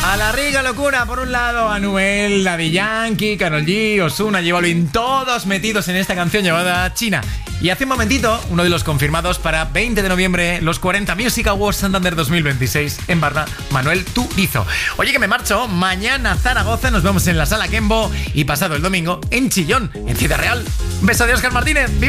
A la rica locura, por un lado, Anuel, Daddy Yankee, Karol G, Ozuna, J Balvin, todos metidos en esta canción llamada China. Y hace un momentito, uno de los confirmados para 20 de noviembre, los 40 Music Awards Santander 2026 en Barna, Manuel Turizo. Oye, que me marcho, mañana Zaragoza, nos vemos en la Sala Kembo y pasado el domingo en Chillón, en Ciudad Real. Un beso de Óscar Martínez.